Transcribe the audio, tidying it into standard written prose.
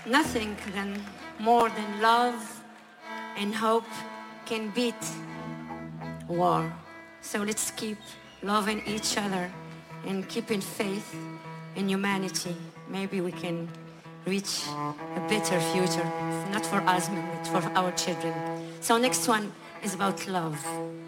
nothing more than love and hope can beat war. So let's keep loving each other and keeping faith in humanity. Maybe we can reach a better future, not for us, but for our children. So next one is about love.